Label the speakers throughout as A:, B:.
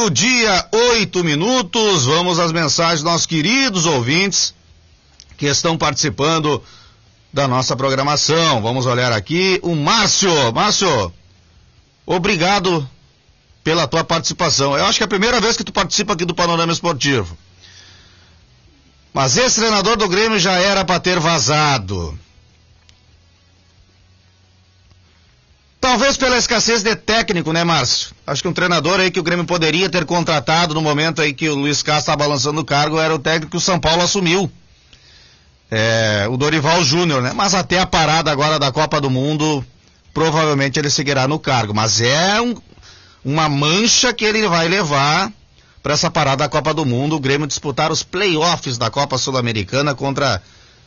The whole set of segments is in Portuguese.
A: meio-dia, 8 minutos, vamos às mensagens dos nossos queridos ouvintes que estão participando da nossa programação. Vamos olhar aqui o Márcio, obrigado pela tua participação. Eu acho que é a primeira vez que tu participa aqui do Panorama Esportivo. Mas esse treinador do Grêmio já era para ter vazado. Talvez pela escassez de técnico, né, Márcio? Acho que um treinador aí que o Grêmio poderia ter contratado no momento aí que o Luiz Castro estava balançando o cargo era o técnico que o São Paulo assumiu. O Dorival Júnior, né? Mas até a parada agora da Copa do Mundo, provavelmente ele seguirá no cargo. Mas é uma mancha que ele vai levar para essa parada da Copa do Mundo, o Grêmio disputar os playoffs da Copa Sul-Americana contra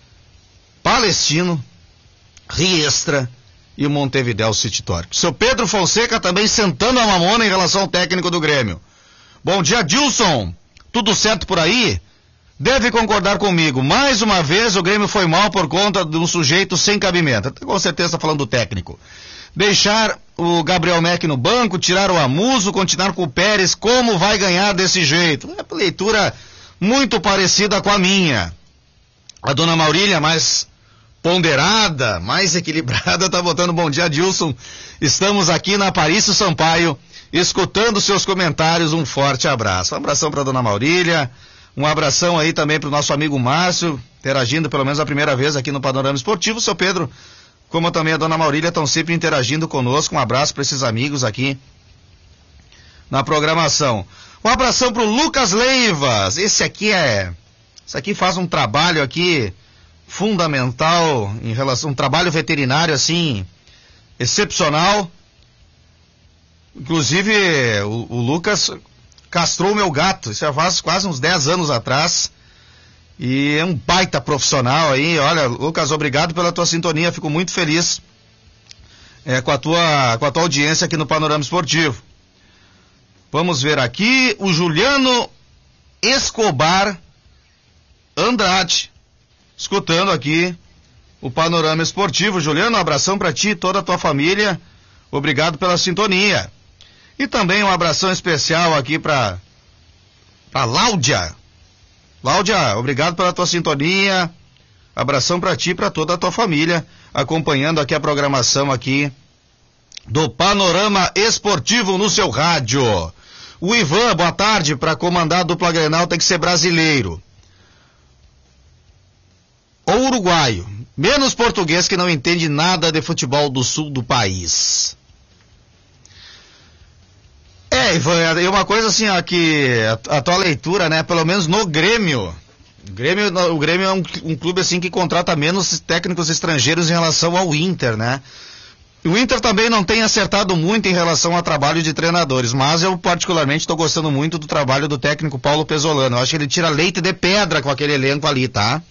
A: Palestino, Riestra e o Montevidéu City Torque. Seu Pedro Fonseca também sentando a mamona em relação ao técnico do Grêmio. Bom dia, Dilson. Tudo certo por aí? Deve concordar comigo. Mais uma vez o Grêmio foi mal por conta de um sujeito sem cabimento. Com certeza está falando do técnico. Deixar o Gabriel Mack no banco, tirar o Amuso, continuar com o Pérez, como vai ganhar desse jeito? É uma leitura muito parecida com a minha. A dona Maurília, mais ponderada, mais equilibrada, está botando bom dia, Dilson. Estamos aqui na Aparício Sampaio, escutando seus comentários. Um forte abraço. Um abração para a dona Maurília, um abração aí também para o nosso amigo Márcio, interagindo pelo menos a primeira vez aqui no Panorama Esportivo. Seu Pedro, como também a dona Maurília, estão sempre interagindo conosco. Um abraço para esses amigos aqui na programação. Um abração para o Lucas Leivas. Esse aqui faz um trabalho aqui fundamental em relação a um trabalho veterinário assim excepcional. Inclusive o Lucas castrou o meu gato, isso já faz quase uns 10 anos atrás, e é um baita profissional aí. Olha, Lucas, obrigado pela tua sintonia, fico muito feliz com a tua audiência aqui no Panorama Esportivo. Vamos ver aqui o Juliano Escobar Andrade, escutando aqui o Panorama Esportivo. Juliano, um abração para ti e toda a tua família, obrigado pela sintonia. E também um abração especial aqui para Láudia. Láudia, obrigado pela tua sintonia, abração para ti e para toda a tua família, acompanhando aqui a programação aqui do Panorama Esportivo no seu rádio. O Ivan, boa tarde. Para comandar a dupla Grenal tem que ser brasileiro ou uruguaio, menos português que não entende nada de futebol do sul do país. Ivan, é uma coisa assim, ó, que a tua leitura, né, pelo menos no Grêmio, o Grêmio é um clube assim que contrata menos técnicos estrangeiros em relação ao Inter, né? O Inter também não tem acertado muito em relação ao trabalho de treinadores, mas eu particularmente estou gostando muito do trabalho do técnico Paulo Pesolano. Eu acho que ele tira leite de pedra com aquele elenco ali, tá?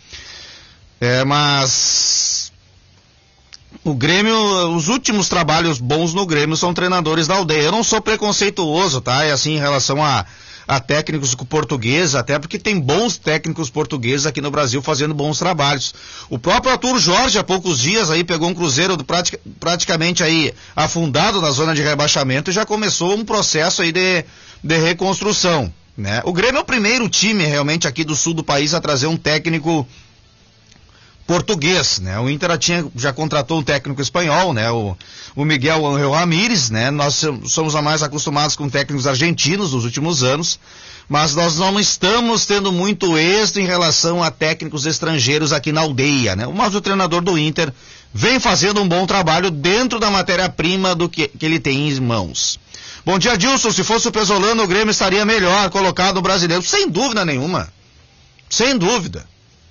A: Mas o Grêmio, os últimos trabalhos bons no Grêmio são treinadores da aldeia. Eu não sou preconceituoso, tá? É assim em relação a técnicos portugueses, até porque tem bons técnicos portugueses aqui no Brasil fazendo bons trabalhos. O próprio Arthur Jorge, há poucos dias aí, pegou um Cruzeiro praticamente aí afundado na zona de rebaixamento e já começou um processo aí de reconstrução, né? O Grêmio é o primeiro time realmente aqui do sul do país a trazer um técnico português, né? O Inter já contratou um técnico espanhol, né? O Miguel Ángel Ramírez, né? Nós somos mais acostumados com técnicos argentinos nos últimos anos, mas nós não estamos tendo muito êxito em relação a técnicos estrangeiros aqui na aldeia, né? Mas o treinador do Inter vem fazendo um bom trabalho dentro da matéria-prima do que ele tem em mãos. Bom dia, Dilson. Se fosse o Pesolano, o Grêmio estaria melhor colocado no brasileiro, sem dúvida nenhuma. Sem dúvida.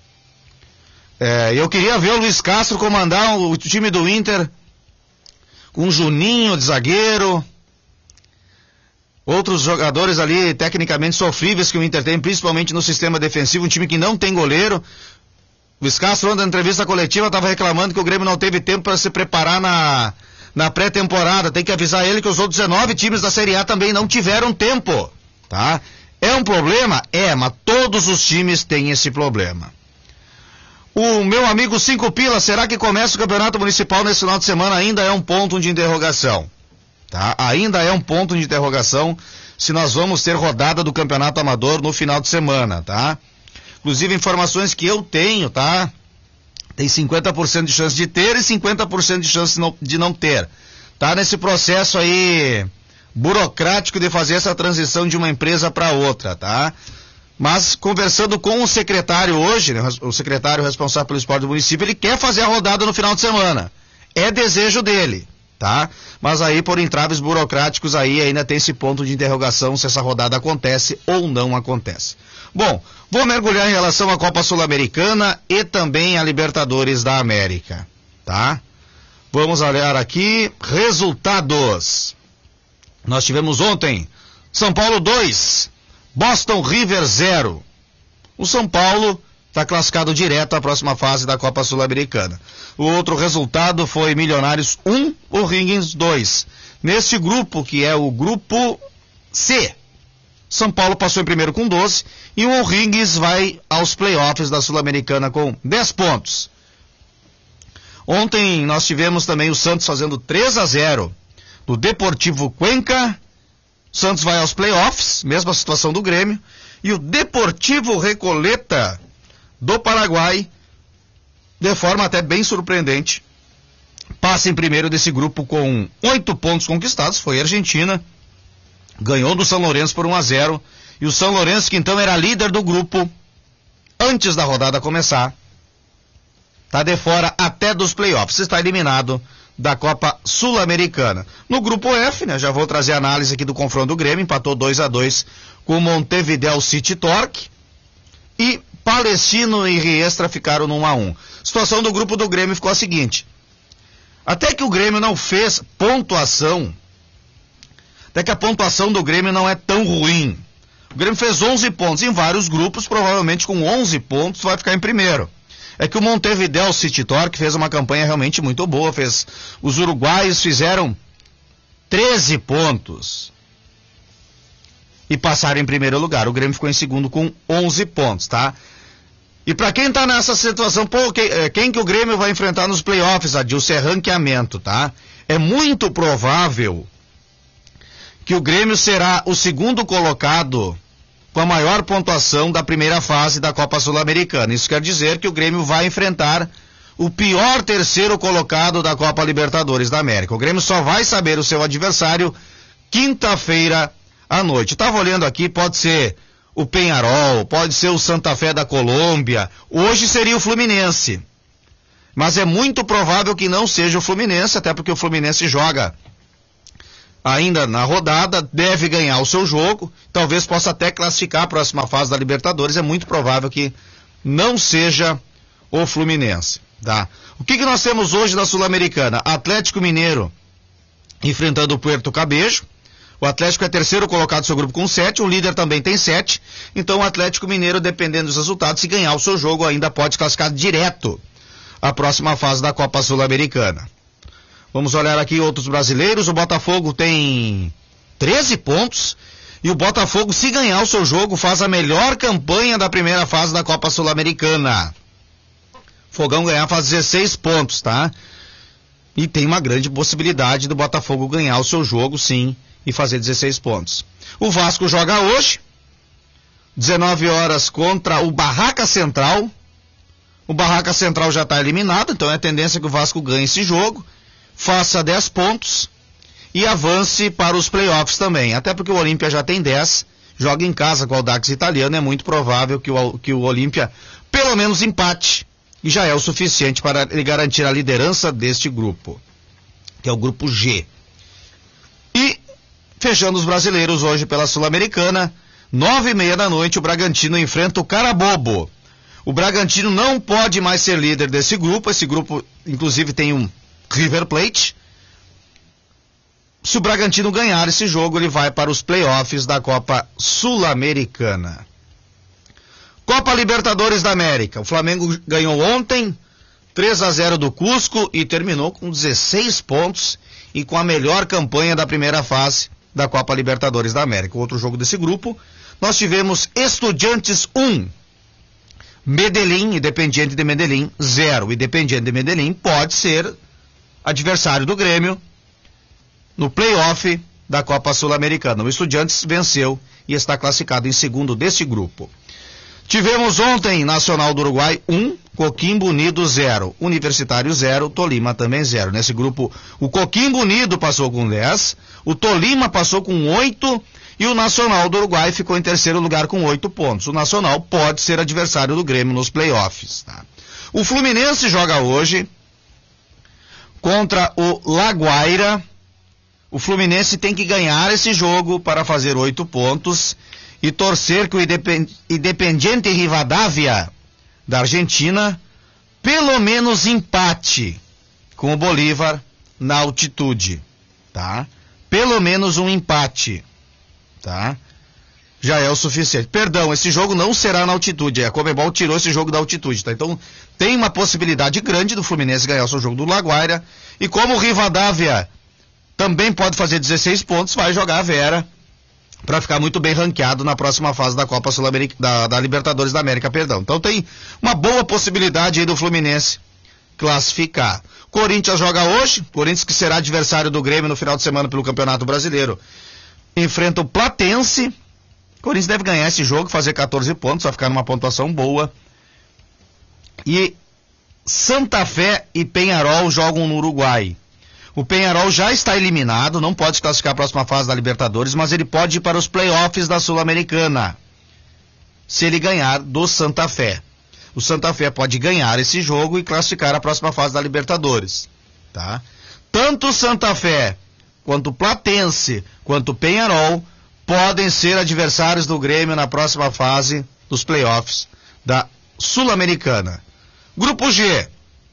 A: Eu queria ver o Luiz Castro comandar o time do Inter com o Juninho de zagueiro, outros jogadores ali tecnicamente sofríveis que o Inter tem, principalmente no sistema defensivo, um time que não tem goleiro. O Luiz Castro, na entrevista coletiva, estava reclamando que o Grêmio não teve tempo para se preparar na pré-temporada. Tem que avisar ele que os outros 19 times da Série A também não tiveram tempo, tá? É um problema? Mas todos os times têm esse problema. O meu amigo Cinco Pila, será que começa o Campeonato Municipal nesse final de semana? Ainda é um ponto de interrogação. tá? Ainda é um ponto de interrogação se nós vamos ter rodada do Campeonato Amador no final de semana, tá? Inclusive, informações que eu tenho, tá? Tem 50% de chance de ter e 50% de chance de não ter. Tá nesse processo aí burocrático de fazer essa transição de uma empresa para outra, tá? Mas conversando com o secretário hoje, né, o secretário responsável pelo esporte do município, ele quer fazer a rodada no final de semana. É desejo dele, tá? Mas aí por entraves burocráticos aí ainda tem esse ponto de interrogação se essa rodada acontece ou não acontece. Bom, vou mergulhar em relação à Copa Sul-Americana e também a Libertadores da América, tá? Vamos olhar aqui, resultados. Nós tivemos ontem, São Paulo 2, Boston River 0. O São Paulo está classificado direto à próxima fase da Copa Sul-Americana. O outro resultado foi Milionários 1, O'Higgins 2. Nesse grupo, que é o grupo C, São Paulo passou em primeiro com 12 e o O'Higgins vai aos playoffs da Sul-Americana com 10 pontos. Ontem nós tivemos também o Santos fazendo 3-0 no Deportivo Cuenca. O Santos vai aos playoffs, mesma situação do Grêmio. E o Deportivo Recoleta do Paraguai, de forma até bem surpreendente, passa em primeiro desse grupo com 8 pontos conquistados. Foi a Argentina, ganhou do São Lourenço por 1-0. E o São Lourenço, que então era líder do grupo, antes da rodada começar, está de fora até dos playoffs, está eliminado da Copa Sul-Americana. No grupo F, né, já vou trazer a análise aqui do confronto do Grêmio, empatou 2-2 com o Montevideo City Torque e Palestino e Riestra ficaram no 1-1. Situação do grupo do Grêmio ficou a seguinte: até que o Grêmio não fez pontuação, até que a pontuação do Grêmio não é tão ruim. O Grêmio fez 11 pontos em vários grupos, provavelmente com 11 pontos vai ficar em primeiro. É que o Montevideo City Torque fez uma campanha realmente muito boa, os uruguaios fizeram 13 pontos e passaram em primeiro lugar. O Grêmio ficou em segundo com 11 pontos, tá? E para quem tá nessa situação, pô, quem que o Grêmio vai enfrentar nos playoffs, Adilson, é ranqueamento, tá? É muito provável que o Grêmio será o segundo colocado com a maior pontuação da primeira fase da Copa Sul-Americana. Isso quer dizer que o Grêmio vai enfrentar o pior terceiro colocado da Copa Libertadores da América. O Grêmio só vai saber o seu adversário quinta-feira à noite. Estava olhando aqui, pode ser o Peñarol, pode ser o Santa Fé da Colômbia, hoje seria o Fluminense. Mas é muito provável que não seja o Fluminense, até porque o Fluminense joga ainda na rodada, deve ganhar o seu jogo, talvez possa até classificar a próxima fase da Libertadores. É muito provável que não seja o Fluminense, tá? O que nós temos hoje na Sul-Americana? Atlético Mineiro enfrentando o Puerto Cabello. O Atlético é terceiro colocado do seu grupo com 7, o líder também tem 7, então o Atlético Mineiro, dependendo dos resultados, se ganhar o seu jogo, ainda pode classificar direto à próxima fase da Copa Sul-Americana. Vamos olhar aqui outros brasileiros. O Botafogo tem 13 pontos e o Botafogo, se ganhar o seu jogo, faz a melhor campanha da primeira fase da Copa Sul-Americana. Fogão ganhar faz 16 pontos, tá? E tem uma grande possibilidade do Botafogo ganhar o seu jogo, sim, e fazer 16 pontos. O Vasco joga hoje, 19 horas, contra o Barraca Central. O Barraca Central já está eliminado, então é a tendência que o Vasco ganhe esse jogo, faça 10 pontos e avance para os playoffs também. Até porque o Olímpia já tem 10, joga em casa com o Audax Italiano, é muito provável que o Olímpia pelo menos empate, e já é o suficiente para ele garantir a liderança deste grupo, que é o grupo G. E, fechando os brasileiros hoje pela Sul-Americana, 9h30 da noite, o Bragantino enfrenta o Carabobo. O Bragantino não pode mais ser líder desse grupo. Esse grupo, inclusive, tem um River Plate. Se o Bragantino ganhar esse jogo, ele vai para os playoffs da Copa Sul-Americana. Copa Libertadores da América. O Flamengo ganhou ontem 3-0 do Cusco e terminou com 16 pontos e com a melhor campanha da primeira fase da Copa Libertadores da América. O outro jogo desse grupo, nós tivemos Estudiantes 1, Medellín, Independiente de Medellín 0. Independiente de Medellín pode ser adversário do Grêmio no play-off da Copa Sul-Americana. O Estudiantes venceu e está classificado em segundo deste grupo. Tivemos ontem Nacional do Uruguai 1, Coquimbo Unido 0, Universitário 0, Tolima também 0. Nesse grupo, o Coquimbo Unido passou com 10, o Tolima passou com 8 e o Nacional do Uruguai ficou em terceiro lugar com 8 pontos. O Nacional pode ser adversário do Grêmio nos playoffs. Tá? O Fluminense joga hoje contra o La Guaira. O Fluminense tem que ganhar esse jogo para fazer 8 pontos e torcer que o Independiente Rivadavia da Argentina pelo menos empate com o Bolívar na altitude, tá? Pelo menos um empate, tá? Já é o suficiente. Perdão, esse jogo não será na altitude, a Conmebol tirou esse jogo da altitude, tá? Então tem uma possibilidade grande do Fluminense ganhar o seu jogo do La Guaira, e como o Rivadavia também pode fazer 16 pontos, vai jogar a Vera para ficar muito bem ranqueado na próxima fase da Copa Sul-Americana, da Libertadores da América, perdão. Então tem uma boa possibilidade aí do Fluminense classificar. Corinthians joga hoje, Corinthians que será adversário do Grêmio no final de semana pelo Campeonato Brasileiro, enfrenta o Platense. Corinthians deve ganhar esse jogo, fazer 14 pontos, vai ficar numa pontuação boa. E Santa Fé e Peñarol jogam no Uruguai. O Peñarol já está eliminado, não pode se classificar a próxima fase da Libertadores, mas ele pode ir para os playoffs da Sul-Americana, se ele ganhar do Santa Fé. O Santa Fé pode ganhar esse jogo e classificar a próxima fase da Libertadores, tá? Tanto o Santa Fé, quanto o Platense, quanto o Peñarol podem ser adversários do Grêmio na próxima fase dos playoffs da Sul-Americana. Grupo G.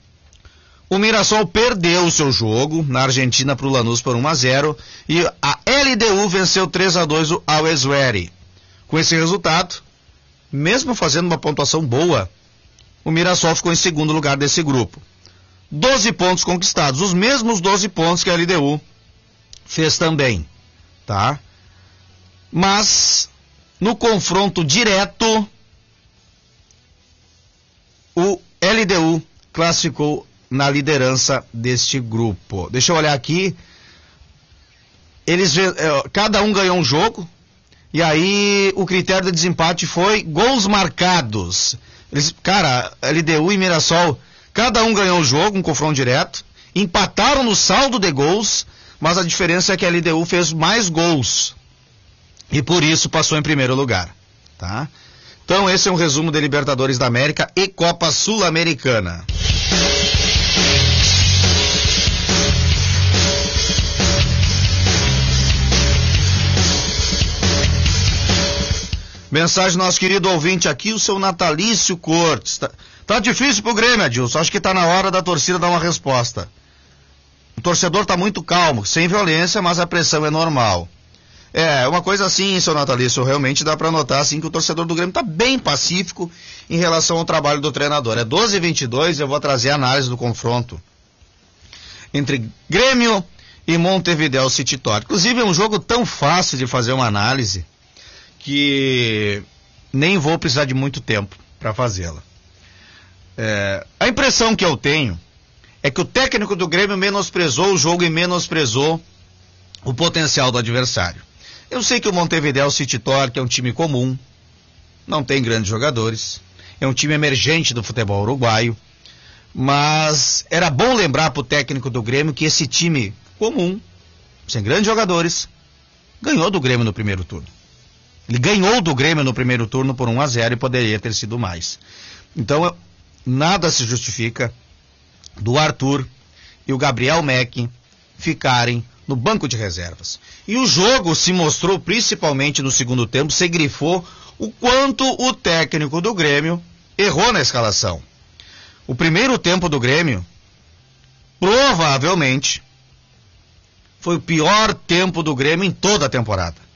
A: O Mirassol perdeu o seu jogo na Argentina para o Lanús por 1-0 e a LDU venceu 3-2 o Always Ready. Com esse resultado, mesmo fazendo uma pontuação boa, o Mirassol ficou em segundo lugar desse grupo. 12 pontos conquistados, os mesmos 12 pontos que a LDU fez também, tá? Mas, no confronto direto, o LDU classificou na liderança deste grupo. Deixa eu olhar aqui. Cada um ganhou um jogo, e aí o critério de desempate foi gols marcados. LDU e Mirassol, cada um ganhou um jogo, um confronto direto, empataram no saldo de gols, mas a diferença é que a LDU fez mais gols, e por isso passou em primeiro lugar, tá? Então esse é um resumo de Libertadores da América e Copa Sul-Americana. Mensagem do nosso querido ouvinte aqui, o seu Natalício Cortes. Tá difícil pro Grêmio, Adilson. Acho que tá na hora da torcida dar uma resposta. O torcedor tá muito calmo, sem violência, mas a pressão é normal. É, uma coisa assim, seu Natalício, realmente dá para notar assim que o torcedor do Grêmio tá bem pacífico em relação ao trabalho do treinador. É 12h22, eu vou trazer a análise do confronto entre Grêmio e Montevideo City Torque. Inclusive é um jogo tão fácil de fazer uma análise que nem vou precisar de muito tempo para fazê-la. A impressão que eu tenho é que o técnico do Grêmio menosprezou o jogo e menosprezou o potencial do adversário. Eu sei que o Montevideo City Torque é um time comum, não tem grandes jogadores, é um time emergente do futebol uruguaio, mas era bom lembrar para o técnico do Grêmio que esse time comum, sem grandes jogadores, ganhou do Grêmio no primeiro turno. Ele ganhou do Grêmio no primeiro turno por 1-0 e poderia ter sido mais. Então, nada se justifica do Arthur e o Gabriel Meck ficarem no banco de reservas. E o jogo se mostrou, principalmente no segundo tempo, se grifou o quanto o técnico do Grêmio errou na escalação. O primeiro tempo do Grêmio, provavelmente, foi o pior tempo do Grêmio em toda a temporada.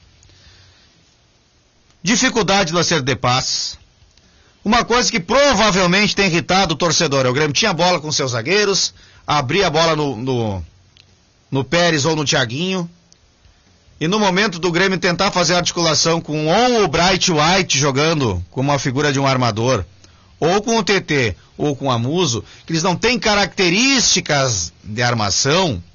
A: Dificuldade no acerto de passes. Uma coisa que provavelmente tem irritado o torcedor. O Grêmio tinha a bola com seus zagueiros, abria a bola no Pérez ou no Thiaguinho, e no momento do Grêmio tentar fazer articulação com ou o Bright White jogando como uma figura de um armador, ou com o TT, ou com o Amuso, que eles não têm características de armação,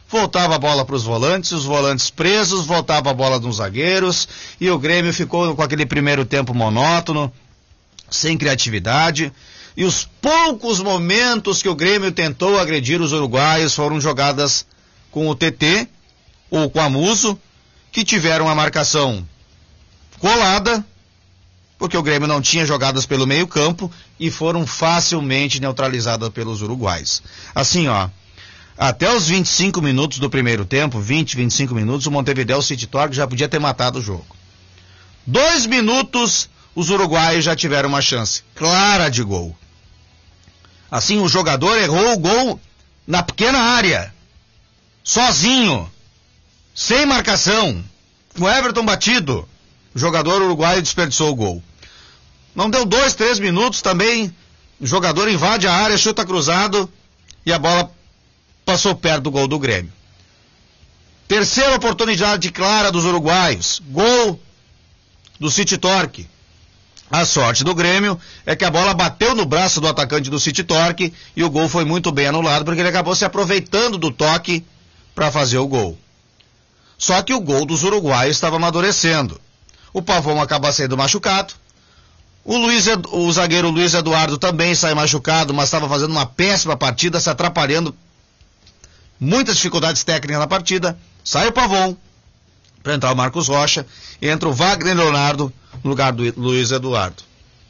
A: voltava a bola para os volantes, os volantes presos, voltava a bola nos zagueiros, e o Grêmio ficou com aquele primeiro tempo monótono, sem criatividade, e os poucos momentos que o Grêmio tentou agredir os uruguaios foram jogadas com o TT ou com a Muso, que tiveram a marcação colada, porque o Grêmio não tinha jogadas pelo meio campo e foram facilmente neutralizadas pelos uruguaios. Assim, ó, até os 25 minutos do primeiro tempo, 25 minutos, o Montevideo City Torque já podia ter matado o jogo. 2 minutos, os uruguaios já tiveram uma chance clara de gol. Assim, o jogador errou o gol na pequena área, sozinho, sem marcação, com o Everton batido. O jogador uruguaio desperdiçou o gol. Não deu 2, 3 minutos também, o jogador invade a área, chuta cruzado e a bola passou perto do gol do Grêmio. Terceira oportunidade clara dos uruguaios, gol do City Torque. A sorte do Grêmio é que a bola bateu no braço do atacante do City Torque e o gol foi muito bem anulado, porque ele acabou se aproveitando do toque para fazer o gol. Só que o gol dos uruguaios estava amadurecendo. O Pavão acaba sendo machucado. O zagueiro Luiz Eduardo também sai machucado, mas estava fazendo uma péssima partida, se atrapalhando. Muitas dificuldades técnicas na partida. Sai o Pavão para entrar o Marcos Rocha e entra o Wagner Leonardo no lugar do Luiz Eduardo.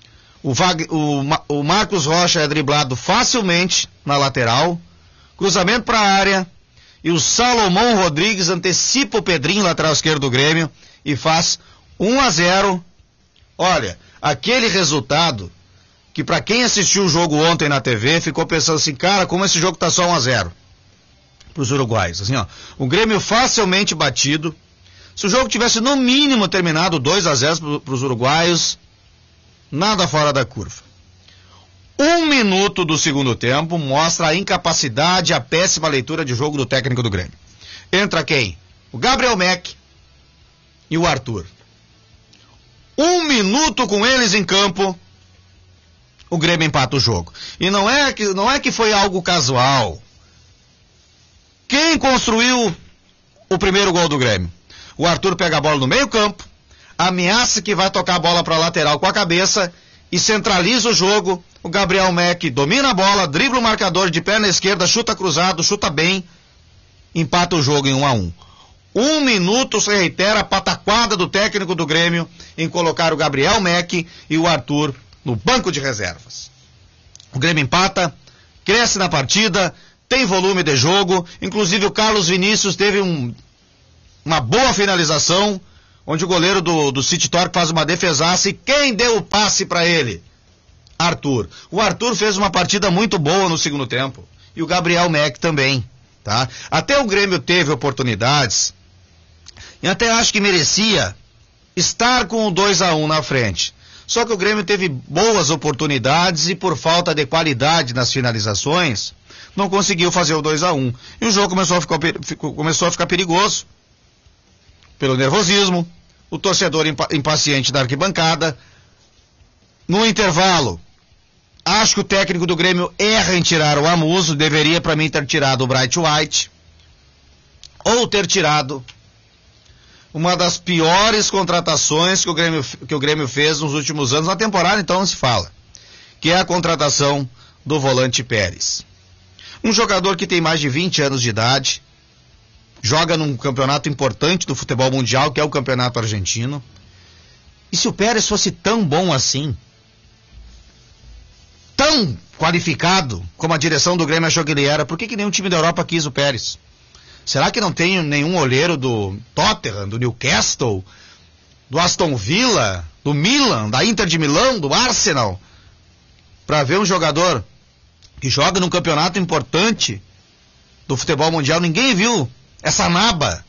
A: O Marcos Rocha é driblado facilmente na lateral, cruzamento para a área, e o Salomão Rodrigues antecipa o Pedrinho, lateral esquerdo do Grêmio, e faz 1-0. Olha, aquele resultado que para quem assistiu o jogo ontem na TV ficou pensando assim, cara, como esse jogo tá só 1-0 para os uruguaios. Assim, ó, o Grêmio facilmente batido. Se o jogo tivesse no mínimo terminado 2-0 para os uruguaios, nada fora da curva. 1 minuto do segundo tempo mostra a incapacidade e a péssima leitura de jogo do técnico do Grêmio. Entra quem? O Gabriel Mack e o Arthur. 1 minuto com eles em campo, o Grêmio empata o jogo. E não é que foi algo casual. Quem construiu o primeiro gol do Grêmio? O Arthur pega a bola no meio campo, ameaça que vai tocar a bola para a lateral com a cabeça e centraliza o jogo. O Gabriel Mack domina a bola, dribla o marcador de perna esquerda, chuta cruzado, chuta bem, empata o jogo em 1-1. 1 minuto se reitera a pataquada do técnico do Grêmio em colocar o Gabriel Mack e o Arthur no banco de reservas. O Grêmio empata, cresce na partida, tem volume de jogo, inclusive o Carlos Vinícius teve uma boa finalização, onde o goleiro do City Torque faz uma defesaça, e quem deu o passe para ele? Arthur. O Arthur fez uma partida muito boa no segundo tempo, e o Gabriel Mack também, tá? Até o Grêmio teve oportunidades, e até acho que merecia estar com o 2-1 na frente. Só que o Grêmio teve boas oportunidades e por falta de qualidade nas finalizações, não conseguiu fazer o 2-1. E o jogo começou a ficar perigoso. Pelo nervosismo, o torcedor impaciente da arquibancada. No intervalo, acho que o técnico do Grêmio erra em tirar o Amuso, deveria para mim ter tirado o Bright White, ou ter tirado uma das piores contratações que o Grêmio fez nos últimos anos, na temporada então não se fala, que é a contratação do volante Pérez. Um jogador que tem mais de 20 anos de idade, joga num campeonato importante do futebol mundial, que é o campeonato argentino. E se o Pérez fosse tão bom assim, tão qualificado como a direção do Grêmio achou que ele era, por que nenhum time da Europa quis o Pérez? Será que não tem nenhum olheiro do Tottenham, do Newcastle, do Aston Villa, do Milan, da Inter de Milão, do Arsenal, para ver um jogador que joga num campeonato importante do futebol mundial? Ninguém viu essa naba.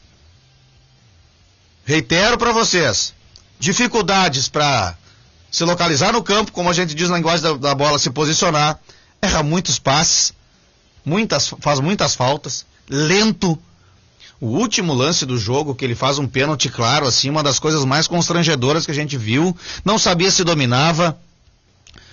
A: Reitero para vocês, dificuldades para se localizar no campo, como a gente diz na linguagem da bola, se posicionar, erra muitos passes, faz muitas faltas, lento. O último lance do jogo, que ele faz um pênalti claro, assim, uma das coisas mais constrangedoras que a gente viu, não sabia se dominava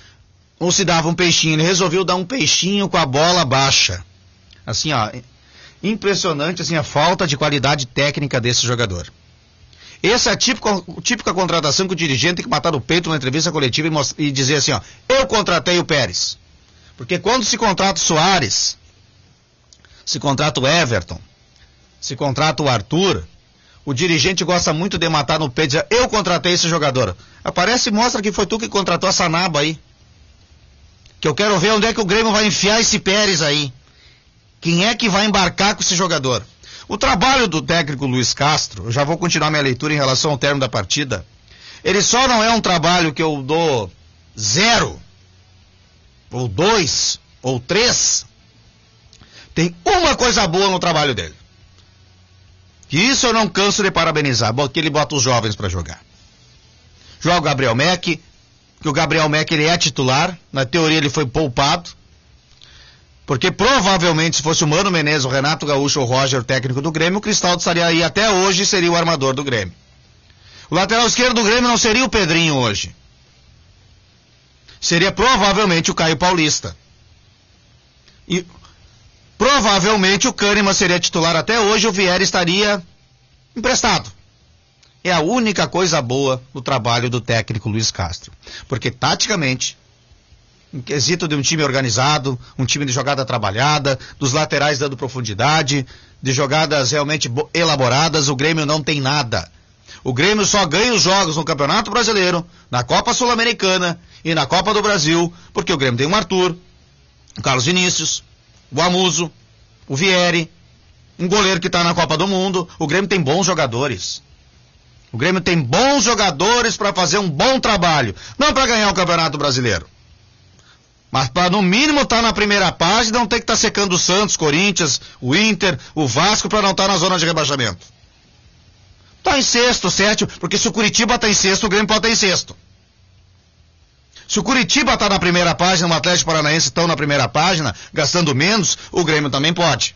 A: ou se dava um peixinho. Ele resolveu dar um peixinho com a bola baixa. Assim, ó, impressionante assim, a falta de qualidade técnica desse jogador. Essa é a típica contratação que o dirigente tem que matar no peito numa entrevista coletiva e dizer assim, ó, eu contratei o Pérez. Porque quando se contrata o Soares, se contrata o Everton, se contrata o Arthur, o dirigente gosta muito de matar no peito e dizer, eu contratei esse jogador. Aparece e mostra que foi tu que contratou essa naba aí. Que eu quero ver onde é que o Grêmio vai enfiar esse Pérez aí. Quem é que vai embarcar com esse jogador? O trabalho do técnico Luiz Castro, eu já vou continuar minha leitura em relação ao término da partida, ele só não é um trabalho que eu dou 0, ou 2, ou 3. Tem uma coisa boa no trabalho dele. Que isso eu não canso de parabenizar, que ele bota os jovens para jogar. Joga o Gabriel Meck, que o Gabriel Meck ele é titular, na teoria ele foi poupado, porque provavelmente se fosse o Mano Menezes, o Renato Gaúcho ou o Roger, o técnico do Grêmio, o Cristaldo estaria aí até hoje e seria o armador do Grêmio. O lateral esquerdo do Grêmio não seria o Pedrinho hoje. Seria provavelmente o Caio Paulista. E provavelmente o Kahneman seria titular até hoje e o Vieira estaria emprestado. É a única coisa boa no trabalho do técnico Luiz Castro. Porque taticamente, em quesito de um time organizado, um time de jogada trabalhada, dos laterais dando profundidade, de jogadas realmente elaboradas, o Grêmio não tem nada. O Grêmio só ganha os jogos no Campeonato Brasileiro, na Copa Sul-Americana e na Copa do Brasil, porque o Grêmio tem o Arthur, o Carlos Vinícius, o Amuso, o Vieri, um goleiro que está na Copa do Mundo. O Grêmio tem bons jogadores. O Grêmio tem bons jogadores para fazer um bom trabalho, não para ganhar o Campeonato Brasileiro. Mas para no mínimo estar na primeira página, não ter que estar secando o Santos, Corinthians, o Inter, o Vasco para não estar na zona de rebaixamento. Está em sexto, sétimo, porque se o Curitiba está em sexto, o Grêmio pode estar em sexto. Se o Curitiba está na primeira página, o Atlético Paranaense estão na primeira página, gastando menos, o Grêmio também pode.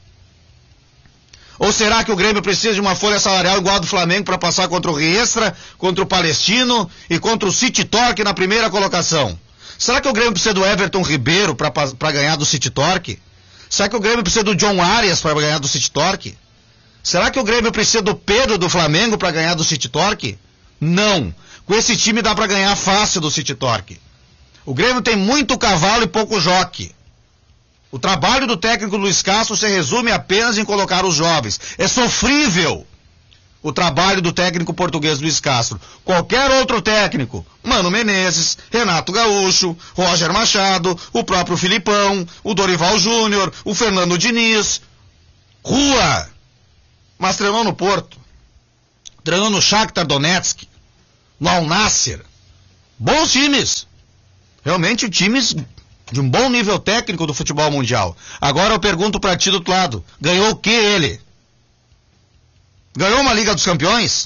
A: Ou será que o Grêmio precisa de uma folha salarial igual a do Flamengo para passar contra o Riestra, contra o Palestino e contra o City Torque na primeira colocação? Será que o Grêmio precisa do Everton Ribeiro para ganhar do City Torque? Será que o Grêmio precisa do John Arias para ganhar do City Torque? Será que o Grêmio precisa do Pedro do Flamengo para ganhar do City Torque? Não. Com esse time dá para ganhar fácil do City Torque. O Grêmio tem muito cavalo e pouco joque. O trabalho do técnico Luiz Castro se resume apenas em colocar os jovens. É sofrível o trabalho do técnico português Luiz Castro. Qualquer outro técnico, Mano Menezes, Renato Gaúcho, Roger Machado, o próprio Filipão, o Dorival Júnior, o Fernando Diniz, rua, mas treinou no Porto, treinou no Shakhtar Donetsk, no Al Nassr, bons times, realmente times de um bom nível técnico do futebol mundial. Agora eu pergunto para ti do outro lado, ganhou o que ele? Ganhou uma Liga dos Campeões?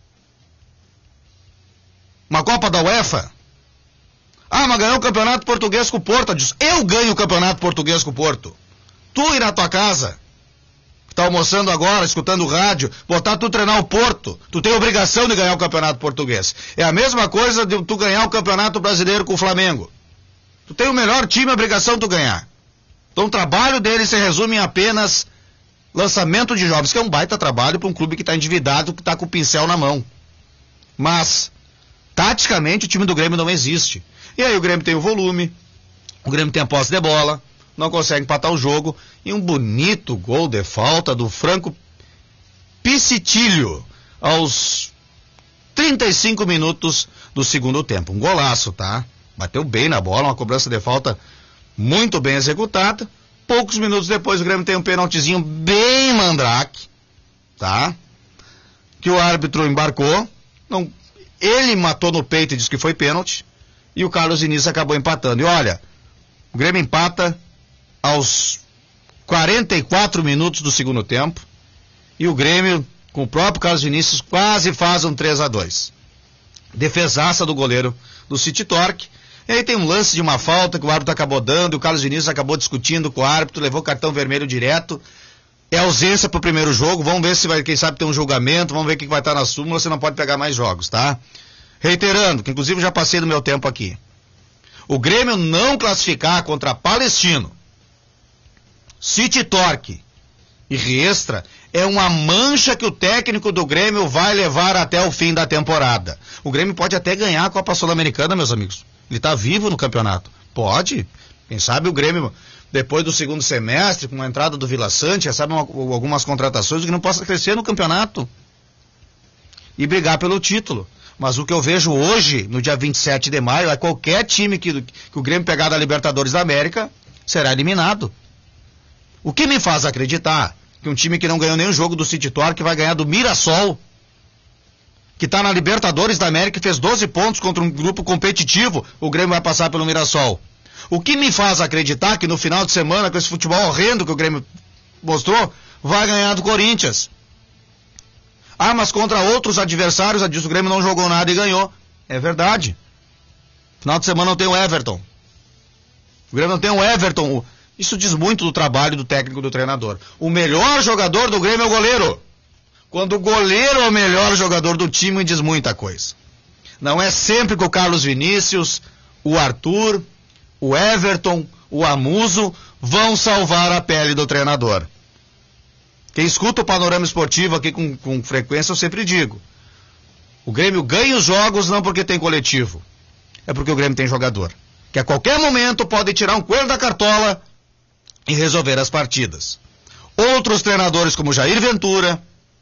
A: Uma Copa da UEFA? Ah, mas ganhou o Campeonato Português com o Porto. Eu ganho o Campeonato Português com o Porto. Tu ir na tua casa, que tá almoçando agora, escutando o rádio, botar tu treinar o Porto. Tu tem obrigação de ganhar o Campeonato Português. É a mesma coisa de tu ganhar o Campeonato Brasileiro com o Flamengo. Tu tem o melhor time, a obrigação de tu ganhar. Então o trabalho dele se resume em apenas lançamento de jovens, que é um baita trabalho para um clube que está endividado, que está com o pincel na mão. Mas, taticamente, o time do Grêmio não existe. E aí o Grêmio tem o volume, o Grêmio tem a posse de bola, não consegue empatar o jogo, e um bonito gol de falta do Franco Piscitilho, aos 35 minutos do segundo tempo. Um golaço, tá? Bateu bem na bola, uma cobrança de falta muito bem executada. Poucos minutos depois o Grêmio tem um pênaltizinho bem mandrake, tá? Que o árbitro embarcou, não, ele matou no peito e disse que foi pênalti, e o Carlos Vinícius acabou empatando. E olha, o Grêmio empata aos 44 minutos do segundo tempo, e o Grêmio, com o próprio Carlos Vinícius, quase faz um 3-2. Defesaça do goleiro do City Torque. E aí tem um lance de uma falta que o árbitro acabou dando, e o Carlos Vinícius acabou discutindo com o árbitro, levou cartão vermelho direto. É ausência pro primeiro jogo, vamos ver se vai, quem sabe, ter um julgamento, vamos ver o que vai estar na súmula, você não pode pegar mais jogos, tá? Reiterando, que inclusive já passei do meu tempo aqui. O Grêmio não classificar contra Palestino, City Torque e Riestra é uma mancha que o técnico do Grêmio vai levar até o fim da temporada. O Grêmio pode até ganhar a Copa Sul-Americana, meus amigos. Ele está vivo no campeonato. Pode. Quem sabe o Grêmio, depois do segundo semestre, com a entrada do Vila Sante, sabe algumas contratações, o Grêmio possa crescer no campeonato e brigar pelo título. Mas o que eu vejo hoje, no dia 27 de maio, é qualquer time que o Grêmio pegar da Libertadores da América será eliminado. O que me faz acreditar que um time que não ganhou nenhum jogo do City Torque vai ganhar do Mirassol, que está na Libertadores da América e fez 12 pontos contra um grupo competitivo, o Grêmio vai passar pelo Mirassol. O que me faz acreditar que no final de semana, com esse futebol horrendo que o Grêmio mostrou, vai ganhar do Corinthians. Ah, mas contra outros adversários, o Grêmio não jogou nada e ganhou. É verdade. Final de semana não tem o Everton. O Grêmio não tem o Everton. Isso diz muito do trabalho do técnico, do treinador. O melhor jogador do Grêmio é o goleiro. Quando o goleiro é o melhor jogador do time, diz muita coisa. Não é sempre que o Carlos Vinícius, o Arthur, o Everton, o Amuso vão salvar a pele do treinador. Quem escuta o Panorama Esportivo aqui com frequência, eu sempre digo. O Grêmio ganha os jogos não porque tem coletivo. É porque o Grêmio tem jogador. Que a qualquer momento pode tirar um coelho da cartola e resolver as partidas. Outros treinadores como Jair Ventura,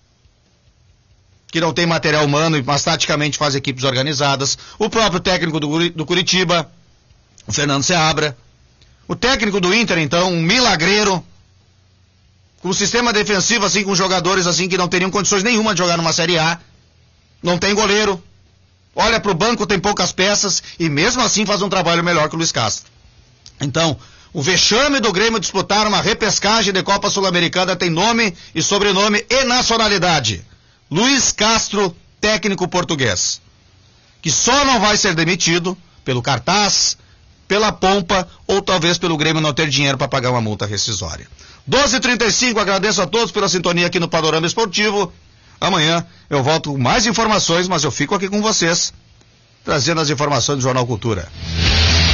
A: que não tem material humano, mas taticamente faz equipes organizadas. O próprio técnico do Curitiba, o Fernando Seabra. O técnico do Inter, então, um milagreiro, com um sistema defensivo assim, com jogadores assim que não teriam condições nenhuma de jogar numa Série A. Não tem goleiro. Olha pro banco, tem poucas peças e mesmo assim faz um trabalho melhor que o Luiz Castro. Então, o vexame do Grêmio disputar uma repescagem de Copa Sul-Americana tem nome e sobrenome e nacionalidade. Luiz Castro, técnico português. Que só não vai ser demitido pelo cartaz, pela pompa ou talvez pelo Grêmio não ter dinheiro para pagar uma multa rescisória. 12h35, agradeço a todos pela sintonia aqui no Panorama Esportivo. Amanhã eu volto com mais informações, mas eu fico aqui com vocês, trazendo as informações do Jornal Cultura.